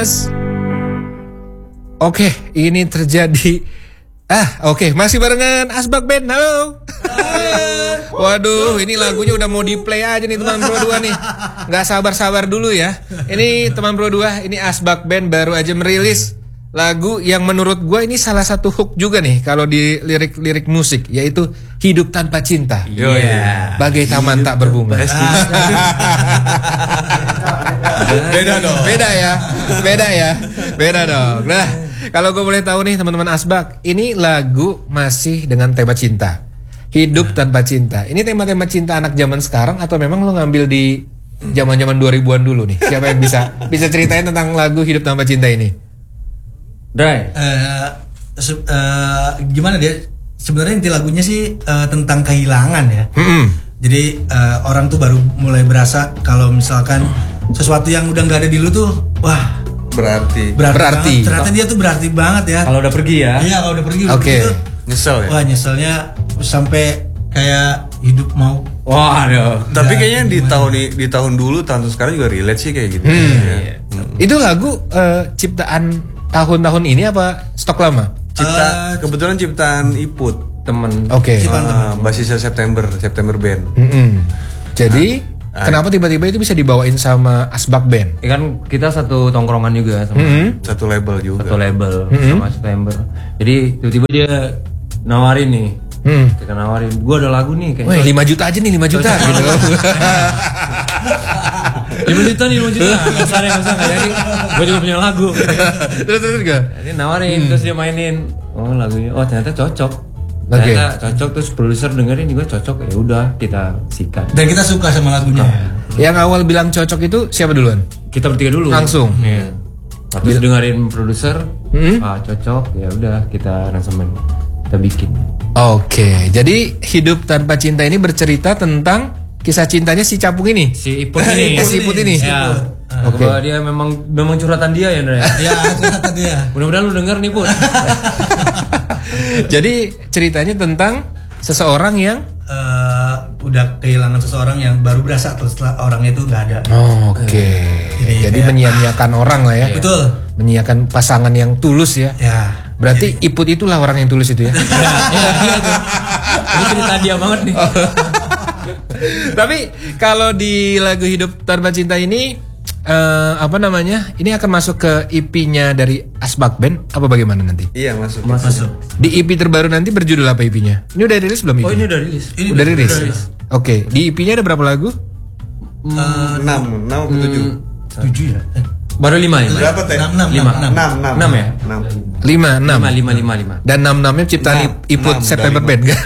Mas. Oke, ini terjadi. Oke, masih barengan Asbak Band. Halo. Waduh, ini lagunya udah mau di play aja nih teman Pro 2 nih. Nggak sabar-sabar dulu ya. Ini teman Pro 2, ini Asbak Band baru aja merilis lagu yang menurut gue ini salah satu hook juga nih kalau di lirik-lirik musik, yaitu Hidup Tanpa Cinta. Bagai taman tak berbunga. Beda dong. Nah, kalau gue boleh tahu nih teman-teman Asbak, ini lagu masih dengan tema cinta. Hidup tanpa cinta. Ini tema-tema cinta anak zaman sekarang atau memang lo ngambil di zaman-zaman 2000-an dulu nih? Siapa yang bisa ceritain tentang lagu Hidup Tanpa Cinta ini? Dray. Gimana dia? Sebenarnya inti lagunya sih tentang kehilangan ya. Jadi orang tuh baru mulai berasa kalau misalkan sesuatu yang udah nggak ada di lu tuh, wah berarti. Ternyata dia tuh berarti banget ya. Kalau udah pergi ya? Iya, kalau udah pergi. Oke. Nyesel ya? Wah, nyeselnya sampai kayak hidup mau. Wah, aduh. Tapi kayaknya di tahun dulu, tahun sekarang juga relate sih kayak gitu. Itu lagu ciptaan tahun-tahun ini apa stok lama? Kebetulan ciptaan Iput, temen. Oke. basisnya September Band. Jadi kenapa tiba-tiba itu bisa dibawain sama Asbak Band? Ya kan kita satu tongkrongan juga sama Satu label juga. Sama September. Jadi tiba-tiba dia nawarin nih. Kita nawarin, gue ada lagu nih Wah, 5 juta aja nih, 5 juta gitu. 5 juta. Nggak jadi. Gue juga punya lagu. Terus gak? Dia nawarin, terus dia mainin. Oh lagunya, ternyata cocok. Ternyata cocok, terus produser dengerin juga cocok. Ya udah kita sikat. Dan kita suka sama lagunya. Yang awal bilang cocok itu siapa duluan? Kita bertiga dulu. Langsung. Iya. Terus dengerin produser, cocok. Ya udah kita aransemen, kita bikin. Oke, jadi Hidup Tanpa Cinta ini bercerita tentang kisah cintanya si Capung ini. Si Iput ini. Si Iput ini. Ya. Oke. Dia memang curhatan dia ya, Ndra. Iya, curhatan dia. Mudah-mudahan lu denger nih, Put. Jadi ceritanya tentang seseorang yang udah kehilangan seseorang yang baru berasa setelah orangnya itu nggak ada. Oke. Jadi menyia-nyiakan orang lah ya. Betul. Menyia-nyiakan pasangan yang tulus ya. Ya. Berarti Iput itulah orang yang tulus itu ya. Iya tuh. Ini cerita dia banget nih. Tapi kalau di lagu Hidup Tanpa Cinta ini ini akan masuk ke EP-nya dari Asbak Band apa bagaimana nanti? Iya, masuk. Di EP terbaru nanti berjudul apa EP-nya? Ini udah rilis belum? Oh, ini udah rilis. Udah rilis. Oke, di EP-nya ada berapa lagu? 6 atau 7? 7 ya? Baru 5 ya? Berapa teh? 6 6 ya? 5. Dan 6-nya ciptaan Iput September Band kan?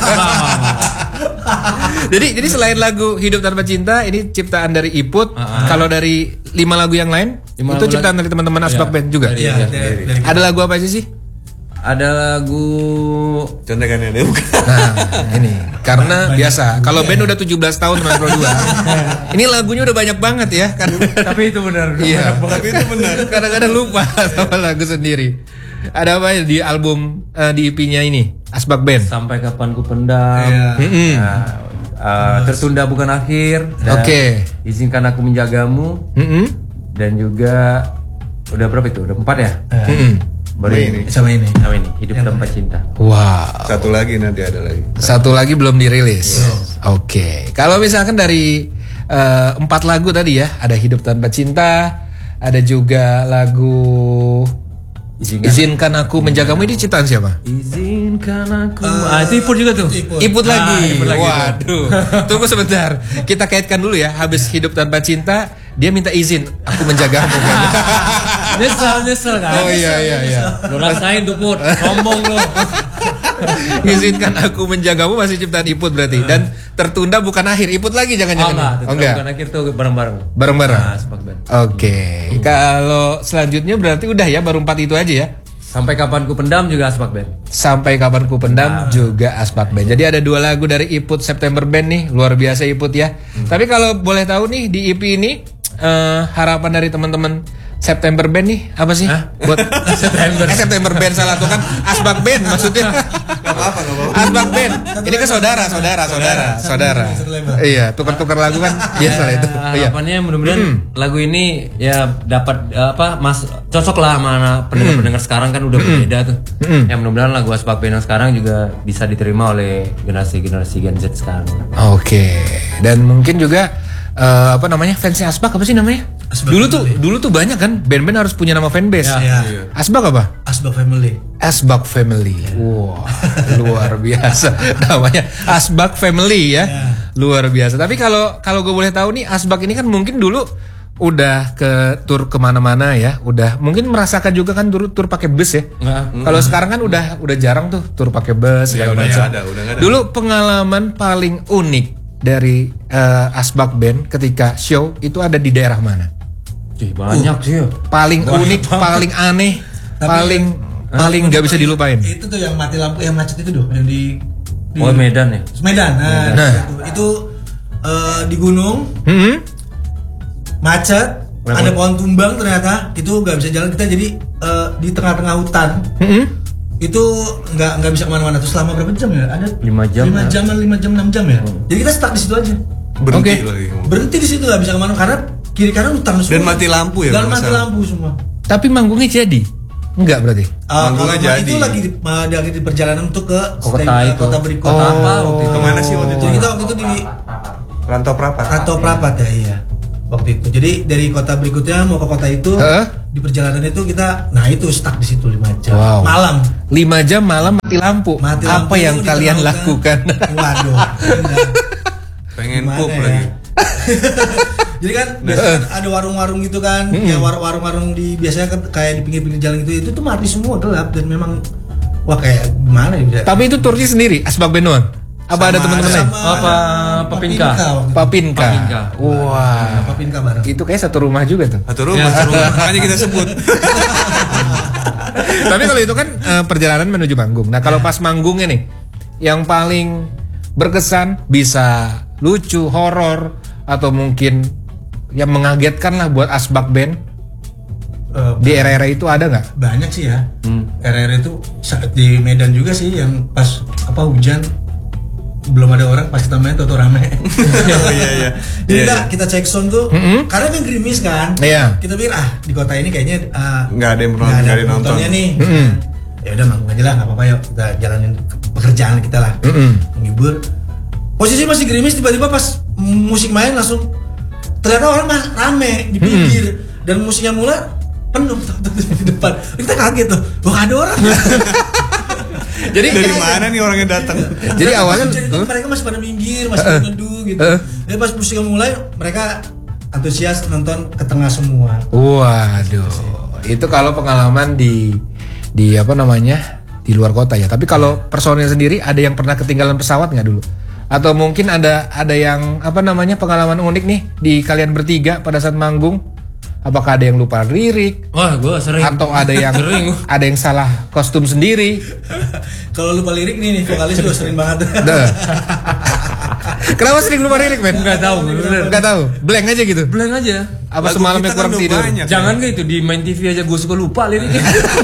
Jadi selain lagu Hidup Tanpa Cinta ini ciptaan dari Iput. Kalau dari 5 lagu yang lain itu ciptaan dari teman-teman Asbak Band juga. Iya, Ada lagu apa aja sih? Ada lagu Contekannya deh bukan. Nah, ini karena biasa kalau band udah 17 tahun teman Pro 2. Ini lagunya udah banyak banget ya kan. Tapi itu benar. Iya, tapi itu benar. Kadang-kadang lupa sama lagu sendiri. Ada apa ya di album di EP-nya ini Asbak Band? Sampai Kapan Ku Pendam. Tertunda Bukan Akhir. Oke. Izinkan Aku Menjagamu. Dan juga udah berapa itu? Udah 4 ya? Baru ini. Sama ini. Hidup Tanpa Cinta. Wow. Satu lagi nanti ada lagi. Satu lagi belum dirilis. Oke. Kalau misalkan dari 4 lagu tadi ya, ada Hidup Tanpa Cinta, ada juga lagu Izinkan Aku Menjagamu, ini ciptaan siapa? Izinkan aku. Itu Iput juga tuh. Iput lagi. Iput lagi. Waduh. Tunggu sebentar. Kita kaitkan dulu ya. Habis Hidup Tanpa Cinta, dia minta izin aku menjagamu kan. Nyesel kan. Oh iya. Lo rasain tuh Put. Ngomong lo. Izinkan Aku Menjagamu masih ciptaan Iput berarti. Dan Tertunda Bukan Akhir Iput lagi jangan-jangan. Enggak. Bukan Akhir tuh bareng-bareng. Oke. Kalau selanjutnya berarti udah ya, baru 4 itu aja ya. Sampai Kapan Ku Pendam juga Asbak Band. Sampai Kapan Ku Pendam juga Asbak Band. Jadi ada 2 lagu dari Iput September Band nih. Luar biasa Iput ya. Tapi kalau boleh tahu nih di EP ini harapan dari teman-teman September Band nih apa sih? Buat September Band salah tuh kan Asbak Band maksudnya. apa-apa. Asbak Band. Ini kan saudara. Iya, tukar-tukar lagu kan biasa lah itu. Iya. Harapannya mudah-mudahan lagu ini ya dapat cocok lah sama pendengar-pendengar sekarang kan udah berbeda tuh. Ya mudah-mudahan lagu Asbak Band yang sekarang juga bisa diterima oleh generasi Gen Z sekarang. Oke. Dan mungkin juga fansnya Asbak apa sih namanya? Dulu tuh banyak kan band-band harus punya nama fanbase. Ya. Asbak apa? Asbak Family. Asbak Family. Wah, luar biasa namanya Asbak Family ya. Luar biasa. Tapi kalau gue boleh tahu nih, Asbak ini kan mungkin dulu udah ke tour kemana-mana ya, udah mungkin merasakan juga kan tour pakai bus ya. Kalau sekarang kan udah jarang tuh tour pakai bus segala macam. Dulu pengalaman paling unik dari Asbak Band ketika show itu ada di daerah mana? Banyak sih. Paling unik, paling aneh, paling nggak bisa dilupain. Itu tuh yang mati lampu, yang macet itu yang di Medan ya. Medan. Itu di gunung, macet, ada pohon tumbang ternyata itu nggak bisa jalan, kita jadi di tengah-tengah hutan. Itu nggak bisa kemana-mana tuh selama berapa jam ya? Ada 5 jam. 6 jam ya. Jadi kita stuck di situ aja. Berhenti di situ, nggak bisa kemana karena kiri kanan hutan semua. Dan mati lampu ya. Dan mati lampu semua. Tapi manggungnya jadi? Enggak berarti? Manggungnya jadi. Itu lagi di perjalanan untuk ke kota berikutnya. Kemana sih waktu itu? Jadi kita waktu itu di Rantau Prapat ya, iya. Waktu itu. Jadi dari kota berikutnya mau ke kota itu, di perjalanan itu kita stuck di situ 5 jam. Wow. Malam. 5 jam malam mati lampu. Apa yang kalian lakukan? Waduh. Pengen Gimana pup ya? lagi. Jadi kan biasanya ada warung-warung gitu kan, ya warung-warung di biasanya kan kayak di pinggir-pinggir jalan itu tuh mati semua, gelap, dan memang kayak gimana ya bisa. Tapi itu turnya sendiri, Asbak Band doang? Apa ada teman-teman lain? Papinka. Papinka. Wah. Papinka bareng. Itu kayak satu rumah juga tuh. Satu rumah. Makanya kita sebut. Tapi kalau itu kan perjalanan menuju manggung. Nah, kalau pas manggungnya nih, yang paling berkesan bisa lucu, horor, atau mungkin yang mengagetkan lah buat Asbak Band di era-era itu ada nggak? Banyak sih ya. Era-era itu di Medan juga sih yang pas hujan belum ada orang, pas kita main tuh rame. Iya. Jadi kita cek sound tuh karena kan gerimis kan. Iya. Kita pikir di kota ini kayaknya nggak ada yang nonton. Nih. Ya udah manggung aja lah, nggak apa-apa, yuk kita jalanin pekerjaan kita lah. Menghibur. Posisi masih gerimis, tiba-tiba pas musik main langsung ternyata orang rame di pinggir dan musiknya mulai penuh di depan. Kita kaget tuh, wah ada orang. Jadi dari mana nih orang yang datang? Jadi awalnya mereka masih pada minggir, masih meneduh gitu. Jadi pas musiknya mulai mereka antusias nonton ke tengah semua. Waduh, itu kalau pengalaman di di luar kota ya. Tapi kalau personil sendiri ada yang pernah ketinggalan pesawat nggak dulu? Atau mungkin ada yang pengalaman unik nih di kalian bertiga pada saat manggung? Apakah ada yang lupa lirik? Wah, gue sering. Atau ada yang ada yang salah kostum sendiri? Kalau lupa lirik nih vokalis juga sering banget. Kenapa sering lupa lirik, men? Nggak tahu. Blank aja gitu. Blank aja. Apa semalamnya kurang tidur? Jangan kayak itu di main TV aja gue suka lupa liriknya.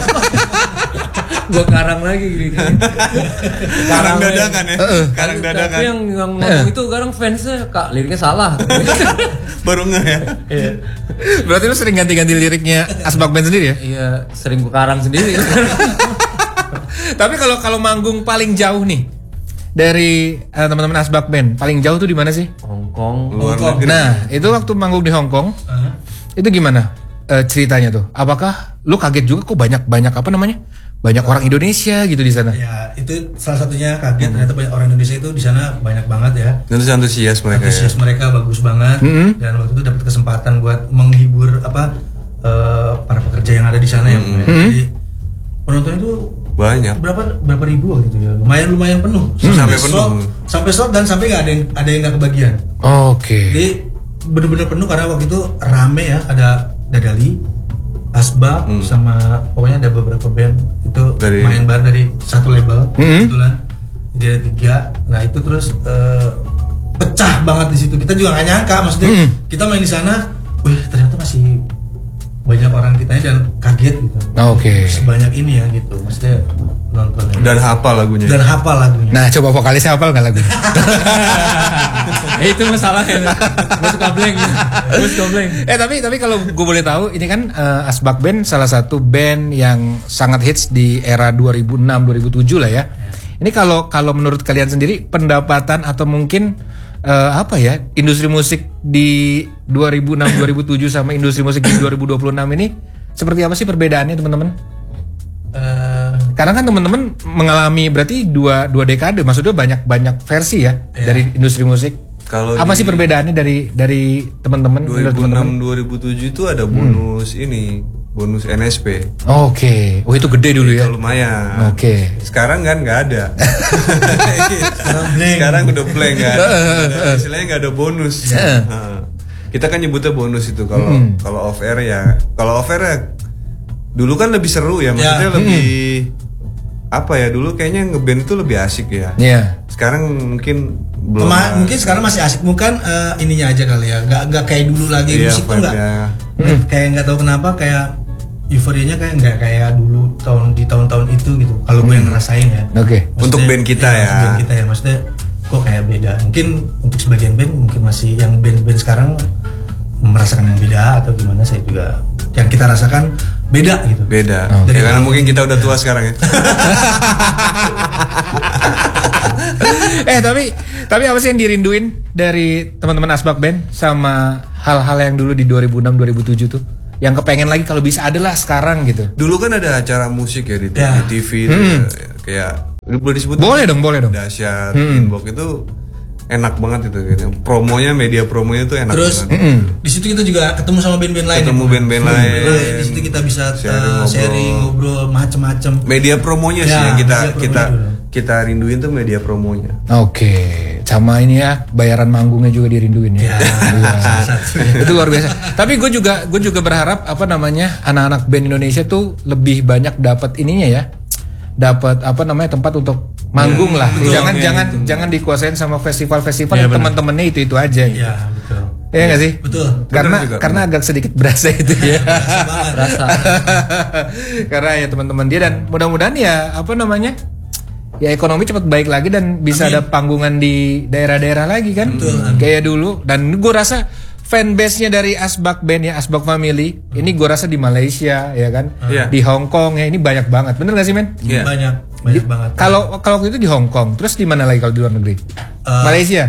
Gue karang lagi gitu. Karang dadakan ya. Karang dadakan. Tapi yang ngomong itu sekarang fansnya liriknya salah. Baru nggak ya? Iya. Berarti lu sering ganti-ganti liriknya Asbak Band sendiri ya? Iya, sering gue karang sendiri. Tapi kalau manggung paling jauh nih dari teman-teman Asbak Band, paling jauh tuh di mana sih? Hongkong. Luar negeri. Nah, itu waktu manggung di Hongkong. Itu gimana ceritanya tuh? Apakah lu kaget juga kok banyak banyak orang Indonesia gitu di sana? Ya, itu salah satunya kaget, ternyata banyak orang Indonesia itu di sana banyak banget ya. Dan antusias mereka. Antusias mereka bagus banget. Dan waktu itu dapat kesempatan buat menghibur para pekerja yang ada di sana ya. Jadi penonton itu banyak. Berapa ribu waktu itu ya. Lumayan penuh. Sampai penuh. Sampai slot dan sampai nggak ada yang nggak kebagian. Oke. Jadi benar-benar penuh karena waktu itu rame ya, ada Dadali, Asbak, sama pokoknya ada beberapa band itu main bareng dari satu label kebetulan. Jadi ada 3. Nah itu terus pecah banget di situ. Kita juga nggak nyangka, maksudnya kita main di sana, ternyata masih banyak orang kitanya dan kaget gitu. Oke. Sebanyak ini ya gitu, maksudnya nontonnya. Dan hafal lagunya. Dan hafal lagunya. Nah, coba vokalisnya hafal nggak lagunya? Itu masalahnya. Gue suka blank. Tapi kalau gue boleh tahu, ini kan Asbak Band salah satu band yang sangat hits di era 2006-2007 lah ya. Ini kalau menurut kalian sendiri pendapatan atau mungkin industri musik di 2006-2007 sama industri musik di 2026 ini seperti apa sih perbedaannya teman-teman? Karena kan teman-teman mengalami berarti dua dekade, maksudnya banyak versi ya dari industri musik. Kalau apa sih perbedaannya dari teman-teman? 2006-2007 itu ada bonus bonus NSP. Oke. Oh itu gede dulu ya? Itu lumayan. Oke. Sekarang kan nggak ada. Sekarang udah blank kan. Istilahnya nggak ada bonus. Kita kan nyebutnya bonus itu kalau off air ya. Kalau off air ya dulu kan lebih seru ya. Maksudnya lebih dulu kayaknya ngeband itu lebih asik ya. Iya. Sekarang mungkin belum. Mungkin sekarang masih asik, bukan ininya aja kali ya. Nggak kayak dulu lagi, musik tuh nggak kayak nggak tahu kenapa kayak euforianya kayak nggak kayak dulu di tahun-tahun itu gitu. Kalau gue yang ngerasain ya. Oke. Untuk band kita ya. Band kita ya, maksudnya kok kayak beda. Mungkin untuk sebagian band mungkin masih yang band-band sekarang merasakan yang beda atau gimana, saya juga yang kita rasakan beda gitu. Beda. Ya, karena mungkin kita udah tua sekarang ya. tapi apa sih yang dirinduin dari teman-teman Asbak Band sama hal-hal yang dulu di 2006-2007 tuh? Yang kepengen lagi kalau bisa adalah sekarang gitu. Dulu kan ada acara musik ya di TV kayak boleh disebut? Boleh dong. Dahsyat, Inbox itu enak banget itu gitu. Media promonya tuh enak Terus, banget. Di situ kita juga ketemu sama band-band lain. Band-band lain. Di situ kita bisa sharing, ngobrol macem-macem. Media promonya sih yang kita rinduin tuh media promonya. Oke, sama ini ya bayaran manggungnya juga dirinduin ya. Itu luar biasa. Tapi gue juga berharap anak-anak band Indonesia tuh lebih banyak dapat ininya ya. Dapat tempat untuk manggung lah. Jangan dikuasain sama festival-festival yang teman-temannya itu aja gitu. Iya, betul. Iya nggak sih? Betul. Karena agak sedikit berasa itu ya. Rasa. Karena ya teman-teman dia dan mudah-mudahan ya ya ekonomi cepat baik lagi dan bisa ada panggungan di daerah-daerah lagi kan. Betul. Kayak dulu. Dan gue rasa fanbase-nya dari Asbak Band ya, Asbak Family ini gue rasa di Malaysia ya kan, di Hong Kong ya ini banyak banget. Bener nggak sih men? Iya. Banyak banget. Kalau waktu itu di Hong Kong, terus di mana lagi kalau di luar negeri? Malaysia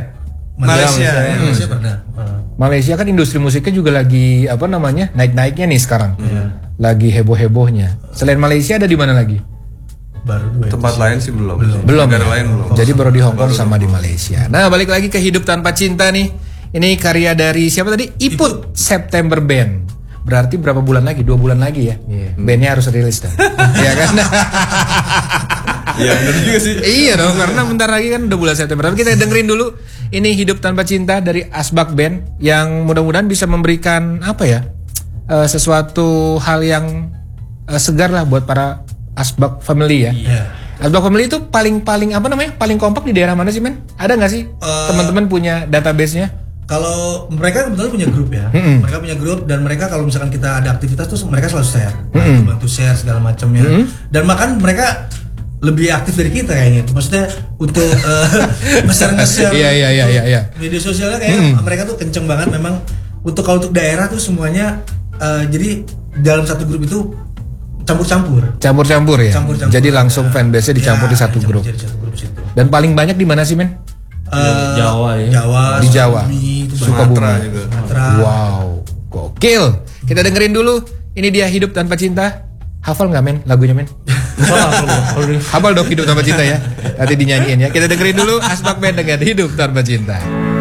pernah. Malaysia kan industri musiknya juga lagi naik-naiknya nih sekarang. Lagi heboh-hebohnya. Selain Malaysia ada di mana lagi? Baru tempat lain sih belum. Negara lain belum. Jadi baru di Hong Kong sama di Malaysia. Nah, balik lagi ke Hidup Tanpa Cinta nih. Ini karya dari siapa tadi? Iput September Band. Berarti berapa bulan lagi? 2 bulan lagi ya. Bandnya harus rilis dan. Iya kan? Iya benar juga sih. Iya dong, karena bentar lagi kan udah bulan September. Tapi kita dengerin dulu ini Hidup Tanpa Cinta dari Asbak Band yang mudah-mudahan bisa memberikan sesuatu hal yang segar lah buat para Asbak Family ya. Asbak Family itu paling kompak di daerah mana sih men? Ada nggak sih teman-teman punya database-nya? Kalau mereka kebetulan punya grup ya, mereka punya grup dan mereka kalau misalkan kita ada aktivitas tuh mereka selalu share, bantu share segala macamnya. Dan bahkan mereka lebih aktif dari kita kayaknya. Maksudnya untuk nge-share media sosialnya kayak mereka tuh kenceng banget memang. Kalau untuk daerah tuh semuanya jadi dalam satu grup itu campur-campur ya. Jadi langsung fanbase-nya dicampur di satu grup. Dan paling banyak di mana sih men? Jawa ya. Di Jawa. Sumatera juga. Wow, gokil. Kita dengerin dulu. Ini dia Hidup Tanpa Cinta. Hafal nggak men lagunya men? Hafal dong Hidup Tanpa Cinta ya. Nanti dinyanyiin ya. Kita dengerin dulu Asbak Band dengan Hidup Tanpa Cinta.